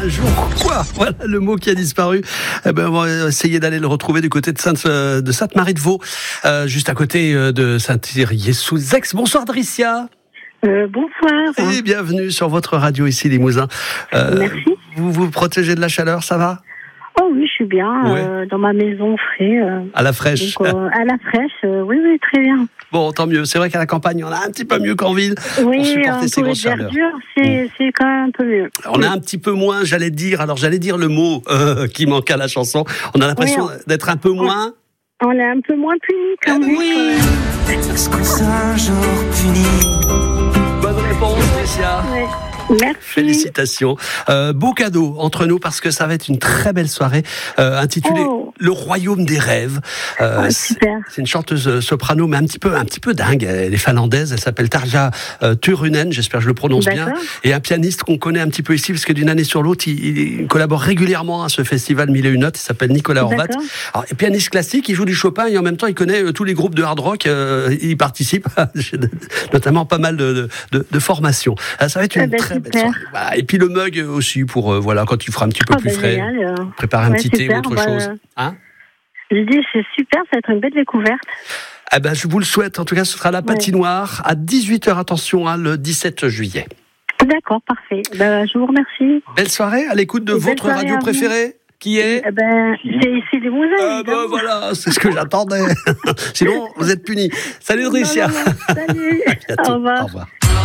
Un jour quoi? Voilà le mot qui a disparu. On va essayer d'aller le retrouver du côté de Sainte-Marie-de-Vaux, juste à côté de Saint-Thierry-sous-Aix. Bonsoir Dricia. Bonsoir. Et bienvenue sur votre radio ici Limousin. Merci. Vous vous protégez de la chaleur, ça va? Oh oui, je suis bien, dans ma maison frais. À la fraîche. Donc, à la fraîche, oui, très bien. Bon, tant mieux. C'est vrai qu'à la campagne, on a un petit peu mieux qu'en ville. Oui, pour supporter ces pour les grosses chaleurs. verdures, c'est quand même un peu mieux. On a un petit peu moins, j'allais dire le mot qui manque à la chanson. On a l'impression d'être un peu moins... On est un peu moins punis quand même. Oui. Est-ce qu'on sera un jour puni? Bonne réponse, Tricia. Ouais. Merci. Félicitations. Beau cadeau entre nous parce que ça va être une très belle soirée intitulée Le Royaume des rêves. Super. C'est une chanteuse soprano mais un petit peu dingue. Elle est finlandaise. Elle s'appelle Tarja Turunen. J'espère que je le prononce bien. Et un pianiste qu'on connaît un petit peu ici parce que d'une année sur l'autre, il collabore régulièrement à ce festival Mille et une notes. Il s'appelle Nicolas Horvat. Alors, pianiste classique, il joue du Chopin et en même temps, il connaît tous les groupes de hard rock. Il participe, notamment pas mal de formations. Ça va être une très belle soirée. Voilà. Et puis le mug aussi pour quand il fera un petit peu plus frais. Génial. Préparer un petit thé ou autre chose. Je dis c'est super, ça va être une belle découverte. Je vous le souhaite. En tout cas, ce sera la patinoire à 18h. Attention, le 17 juillet. D'accord, parfait. Je vous remercie. Belle soirée à l'écoute de votre radio préférée. Qui est c'est Limousin. Voilà, c'est ce que j'attendais. Sinon, vous êtes punis. Salut Dricia. Salut. Au revoir.